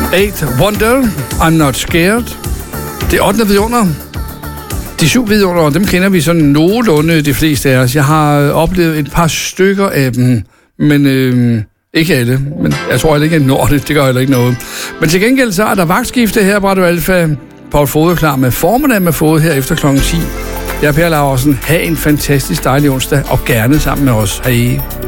Eighth Wonder, I'm Not Scared. Det 8. vidunder. De 7 vidunder, dem kender vi sådan nogenlunde de fleste af os. Jeg har oplevet et par stykker af dem, men ikke alle. Men jeg tror heller ikke, at jeg når det. Det gør heller ikke noget. Men til gengæld så er der vagtskifte her på Radio Alfa. Paul Fode klar med formiddag med Fode her efter kl. 10. Jeg er Per Laursen. Ha' en fantastisk dejlig onsdag, og gerne sammen med os. Hej.